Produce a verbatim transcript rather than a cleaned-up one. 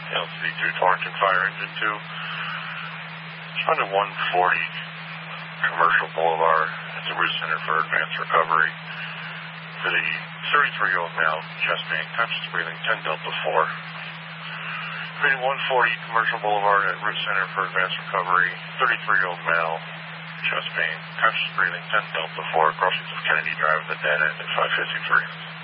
L C D two Torrington Fire Engine two. Respond to one forty Commercial Boulevard at the Root Center for Advanced Recovery. For the thirty-three-year-old male, chest pain, conscious breathing, ten Delta four. Reading one forty Commercial Boulevard at Root Center for Advanced Recovery. thirty-three-year-old male, chest pain, conscious breathing, ten Delta four, crossings of Kennedy Drive at the dead end at five fifty-three.